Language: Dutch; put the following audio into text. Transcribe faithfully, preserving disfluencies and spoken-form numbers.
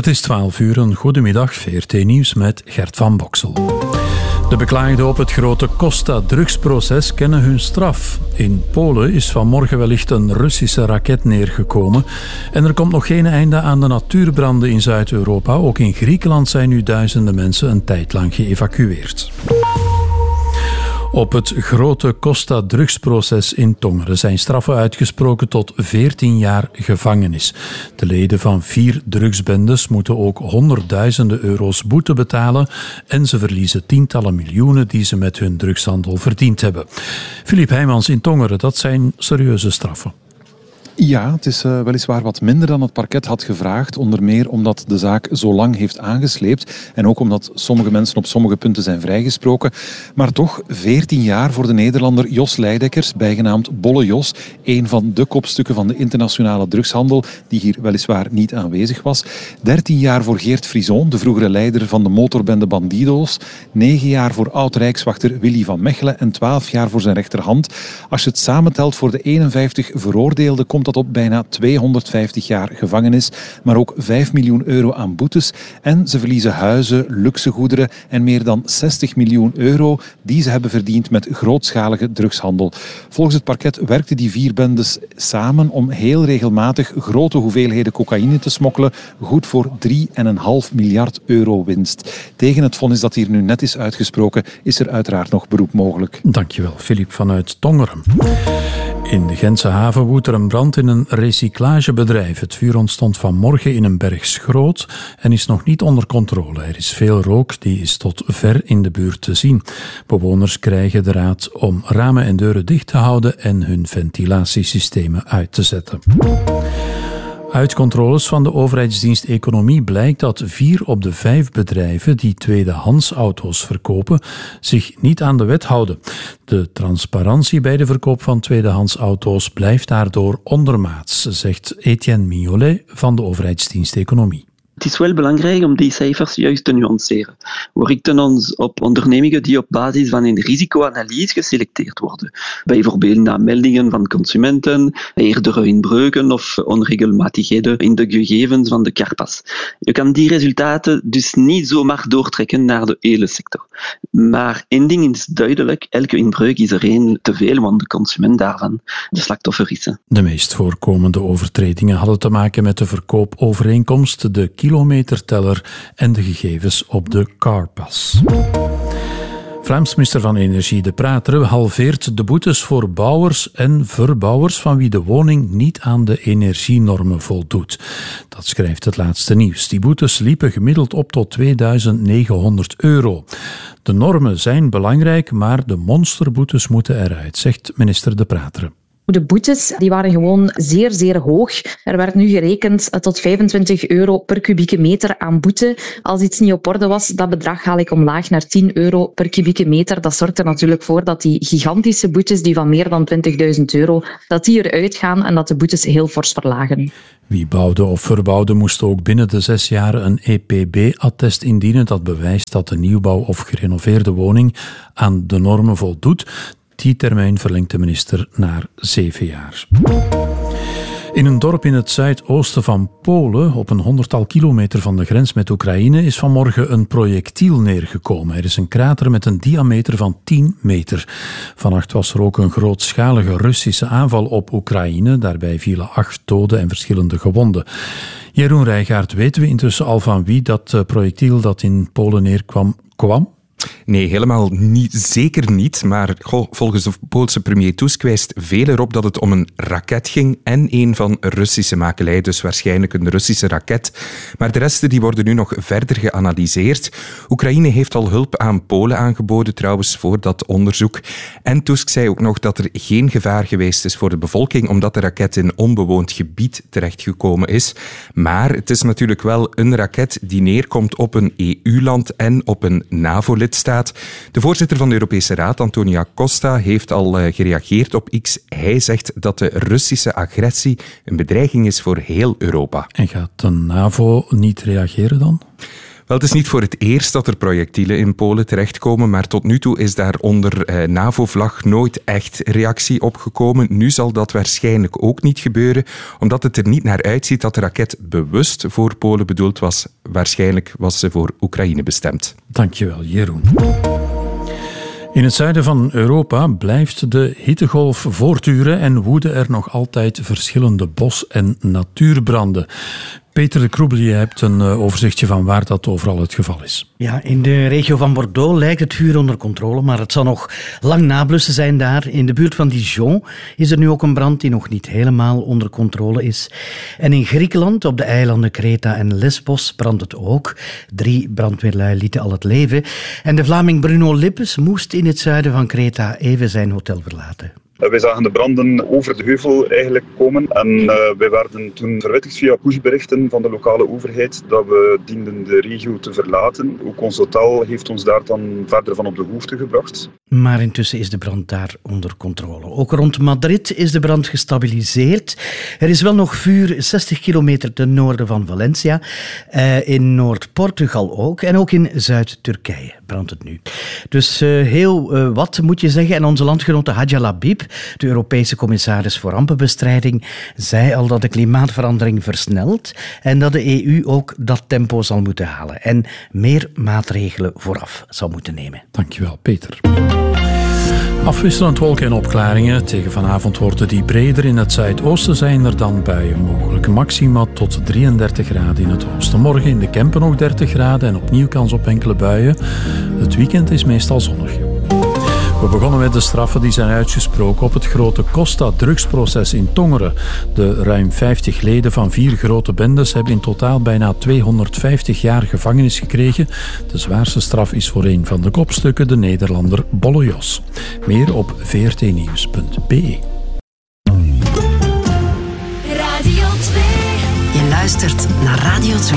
Het is twaalf uur, een goedemiddag, V R T Nieuws met Gert van Boksel. De beklaagden op het grote Costa-drugsproces kennen hun straf. In Polen is vanmorgen wellicht een Russische raket neergekomen. En er komt nog geen einde aan de natuurbranden in Zuid-Europa. Ook in Griekenland zijn nu duizenden mensen een tijd lang geëvacueerd. Op het grote Costa-drugsproces in Tongeren zijn straffen uitgesproken tot veertien jaar gevangenis. De leden van vier drugsbendes moeten ook honderdduizenden euro's boete betalen en ze verliezen tientallen miljoenen die ze met hun drugshandel verdiend hebben. Filip Heijmans in Tongeren, dat zijn serieuze straffen. Ja, het is uh, weliswaar wat minder dan het parket had gevraagd. Onder meer omdat de zaak zo lang heeft aangesleept. En ook omdat sommige mensen op sommige punten zijn vrijgesproken. Maar toch veertien jaar voor de Nederlander Jos Leidekkers, bijgenaamd Bolle Jos. Een van de kopstukken van de internationale drugshandel, die hier weliswaar niet aanwezig was. dertien jaar voor Geert Frison, de vroegere leider van de motorbende Bandido's. negen jaar voor oud-rijkswachter Willy van Mechelen en twaalf jaar voor zijn rechterhand. Als je het samentelt voor de eenenvijftig veroordeelden, komt dat op bijna tweehonderdvijftig jaar gevangenis, maar ook vijf miljoen euro aan boetes. En ze verliezen huizen, luxegoederen en meer dan zestig miljoen euro die ze hebben verdiend met grootschalige drugshandel. Volgens het parket werkten die vier bendes samen om heel regelmatig grote hoeveelheden cocaïne te smokkelen, goed voor drie komma vijf miljard euro winst. Tegen het vonnis dat hier nu net is uitgesproken, is er uiteraard nog beroep mogelijk. Dankjewel, Filip vanuit Tongeren. In de Gentse haven woedt er een brand in een recyclagebedrijf. Het vuur ontstond vanmorgen in een berg schroot en is nog niet onder controle. Er is veel rook, die is tot ver in de buurt te zien. Bewoners krijgen de raad om ramen en deuren dicht te houden en hun ventilatiesystemen uit te zetten. Uit controles van de overheidsdienst Economie blijkt dat vier op de vijf bedrijven die tweedehands auto's verkopen zich niet aan de wet houden. De transparantie bij de verkoop van tweedehands auto's blijft daardoor ondermaats, zegt Etienne Mignolet van de overheidsdienst Economie. Het is wel belangrijk om die cijfers juist te nuanceren. We richten ons op ondernemingen die op basis van een risicoanalyse geselecteerd worden. Bijvoorbeeld na meldingen van consumenten, eerdere inbreuken of onregelmatigheden in de gegevens van de carpas. Je kan die resultaten dus niet zomaar doortrekken naar de hele sector. Maar één ding is duidelijk, elke inbreuk is er één te veel, want de consument daarvan de slachtoffer is. De meest voorkomende overtredingen hadden te maken met de verkoopovereenkomst, de kilometerteller en de gegevens op de carpas. Vlaams minister van Energie De Prater halveert de boetes voor bouwers en verbouwers van wie de woning niet aan de energienormen voldoet. Dat schrijft het laatste nieuws. Die boetes liepen gemiddeld op tot tweeduizend negenhonderd euro. De normen zijn belangrijk, maar de monsterboetes moeten eruit, zegt minister De Prater. De boetes die waren gewoon zeer, zeer hoog. Er werd nu gerekend tot vijfentwintig euro per kubieke meter aan boete. Als iets niet op orde was, dat bedrag haal ik omlaag naar tien euro per kubieke meter. Dat zorgt er natuurlijk voor dat die gigantische boetes, die van meer dan twintigduizend euro, dat die eruit gaan en dat de boetes heel fors verlagen. Wie bouwde of verbouwde moest ook binnen de zes jaar een E P B-attest indienen dat bewijst dat de nieuwbouw of gerenoveerde woning aan de normen voldoet. Die termijn verlengt de minister naar zeven jaar. In een dorp in het zuidoosten van Polen, op een honderdtal kilometer van de grens met Oekraïne, is vanmorgen een projectiel neergekomen. Er is een krater met een diameter van tien meter. Vannacht was er ook een grootschalige Russische aanval op Oekraïne. Daarbij vielen acht doden en verschillende gewonden. Jeroen Rijgaard, weten we intussen al van wie dat projectiel dat in Polen neerkwam kwam? Nee, helemaal niet, zeker niet. Maar goh, volgens de Poolse premier Tusk wijst veel erop dat het om een raket ging en een van Russische makelij, dus waarschijnlijk een Russische raket. Maar de resten die worden nu nog verder geanalyseerd. Oekraïne heeft al hulp aan Polen aangeboden trouwens voor dat onderzoek. En Tusk zei ook nog dat er geen gevaar geweest is voor de bevolking omdat de raket in onbewoond gebied terechtgekomen is. Maar het is natuurlijk wel een raket die neerkomt op een E U-land en op een NAVO-lid. De voorzitter van de Europese Raad, Antonio Costa, heeft al gereageerd op X. Hij zegt dat de Russische agressie een bedreiging is voor heel Europa. En gaat de NAVO niet reageren dan? Wel, het is niet voor het eerst dat er projectielen in Polen terechtkomen, maar tot nu toe is daar onder eh, NAVO-vlag nooit echt reactie op gekomen. Nu zal dat waarschijnlijk ook niet gebeuren, omdat het er niet naar uitziet dat de raket bewust voor Polen bedoeld was. Waarschijnlijk was ze voor Oekraïne bestemd. Dankjewel, Jeroen. In het zuiden van Europa blijft de hittegolf voortduren en woeden er nog altijd verschillende bos- en natuurbranden. Peter de Kroebel, je hebt een overzichtje van waar dat overal het geval is. Ja, in de regio van Bordeaux lijkt het vuur onder controle, maar het zal nog lang nablussen zijn daar. In de buurt van Dijon is er nu ook een brand die nog niet helemaal onder controle is. En in Griekenland, op de eilanden Kreta en Lesbos, brandt het ook. Drie brandweerlui lieten al het leven. En de Vlaming Bruno Lippes moest in het zuiden van Kreta even zijn hotel verlaten. Wij zagen de branden over de heuvel eigenlijk komen en uh, wij werden toen verwittigd via pushberichten van de lokale overheid dat we dienden de regio te verlaten. Ook ons hotel heeft ons daar dan verder van op de hoogte gebracht. Maar intussen is de brand daar onder controle. Ook rond Madrid is de brand gestabiliseerd. Er is wel nog vuur zestig kilometer ten noorden van Valencia. Uh, in Noord-Portugal ook. En ook in Zuid-Turkije brandt het nu. Dus uh, heel uh, wat moet je zeggen. En onze landgenote Hadja Labib, de Europese commissaris voor rampenbestrijding, zei al dat de klimaatverandering versnelt en dat de E U ook dat tempo zal moeten halen en meer maatregelen vooraf zal moeten nemen. Dankjewel, Peter. Afwisselend wolken en opklaringen. Tegen vanavond worden die breder. In het zuidoosten zijn er dan buien mogelijk. Maxima tot drieëndertig graden in het oosten. Morgen in de Kempen nog dertig graden en opnieuw kans op enkele buien. Het weekend is meestal zonnig. We begonnen met de straffen die zijn uitgesproken op het grote Costa-drugsproces in Tongeren. De ruim vijftig leden van vier grote bendes hebben in totaal bijna tweehonderdvijftig jaar gevangenis gekregen. De zwaarste straf is voor een van de kopstukken, de Nederlander Bolle Jos. Meer op v r t nieuws punt b e. Radio twee. Je luistert naar Radio twee.